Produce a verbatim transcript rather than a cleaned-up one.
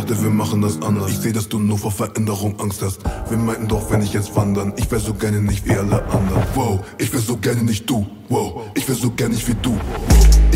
dachte, wir machen das anders. Ich seh, dass du nur vor Veränderung Angst hast. Wir meinten doch, wenn ich jetzt wandern. Ich wär so gerne nicht wie alle anderen. Wow, ich wär so gerne nicht du. Wow, ich wär so gerne nicht wie du. Wow.